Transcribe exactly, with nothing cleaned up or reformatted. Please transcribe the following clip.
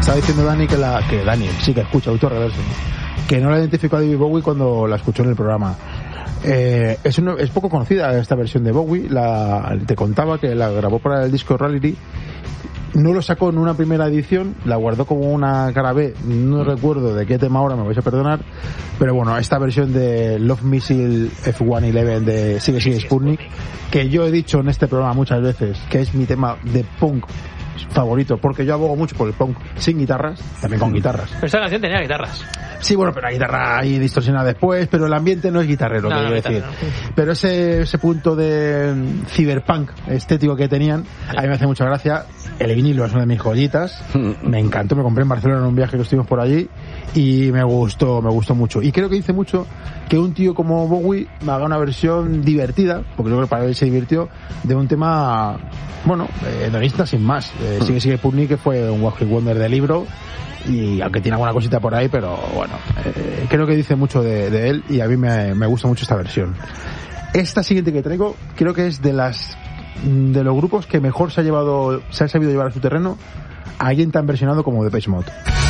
estaba diciendo Dani que la que Dani sí que escucha Autoreverso, que no la identificó a David Bowie cuando la escuchó en el programa. Eh, es, una, es poco conocida esta versión de Bowie. La, te contaba que la grabó para el disco Reality. No lo sacó en una primera edición, la guardó como una cara B, no recuerdo de qué tema ahora, me vais a perdonar, pero bueno, esta versión de Love Missile F ciento once de Sigue Sigue Sputnik, que yo he dicho en este programa muchas veces que es mi tema de punk favorito, porque yo abogo mucho por el punk sin guitarras, también con guitarras. Pero esta canción tenía guitarras. Sí, bueno, pero la guitarra ahí distorsionada después, pero el ambiente no es guitarrero, no, quiero no, decir. No. Pero ese, ese punto de cyberpunk estético que tenían, a mí me hace mucha gracia. El vinilo es una de mis joyitas, me encantó, me compré en Barcelona en un viaje que estuvimos por allí y me gustó, me gustó mucho. Y creo que dice mucho que un tío como Bowie haga una versión divertida, porque yo creo que para él se divirtió, de un tema, bueno, hedonista sin más. Eh, sigue Sigue Sputnik, que fue un One Hit Wonder de libro, y aunque tiene alguna cosita por ahí, pero bueno, eh, creo que dice mucho de, de él y a mí me, me gusta mucho esta versión. Esta siguiente que traigo creo que es de las de los grupos que mejor se ha llevado se ha sabido llevar a su terreno a alguien tan versionado como Depeche Mode.